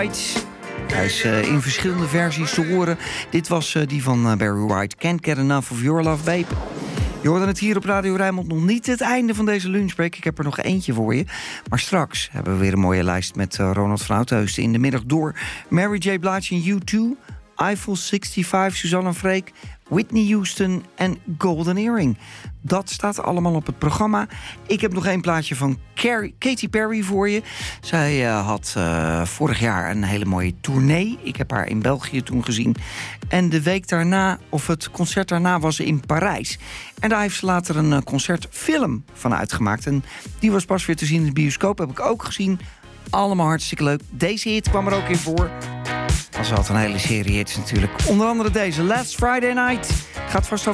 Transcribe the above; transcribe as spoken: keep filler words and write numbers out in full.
Hij is uh, in verschillende versies te horen. Dit was uh, die van uh, Barry White. Can't Get Enough of Your Love, Babe. Je hoorde het hier op Radio Rijnmond, nog niet het einde van deze lunchbreak. Ik heb er nog eentje voor je. Maar straks hebben we weer een mooie lijst met uh, Ronald van Oudheusden. In de middag door Mary J. Blige en U twee, Eiffel zesenzestig, Suzanne Freek, Whitney Houston en Golden Earring. Dat staat allemaal op het programma. Ik heb nog één plaatje van Carrie, Katy Perry voor je. Zij uh, had uh, vorig jaar een hele mooie tournee. Ik heb haar in België toen gezien. En de week daarna, of het concert daarna, was ze in Parijs. En daar heeft ze later een uh, concertfilm van uitgemaakt. En die was pas weer te zien in de bioscoop. Heb ik ook gezien. Allemaal hartstikke leuk. Deze hit kwam er ook in voor. Dat was altijd een hele serie hits natuurlijk. Onder andere deze, Last Friday Night. Gaat vast over